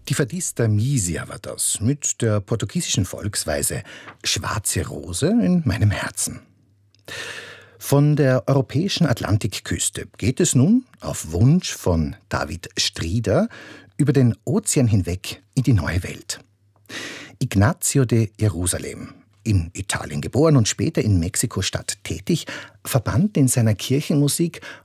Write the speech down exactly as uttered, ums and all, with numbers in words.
Die Fadista Misia war das, mit der portugiesischen Volksweise »Schwarze Rose in meinem Herzen«. Von der europäischen Atlantikküste geht es nun, auf Wunsch von David Strieder, über den Ozean hinweg in die neue Welt. Ignacio de Jerusalem, in Italien geboren und später in Mexiko-Stadt tätig, verband in seiner Kirchenmusik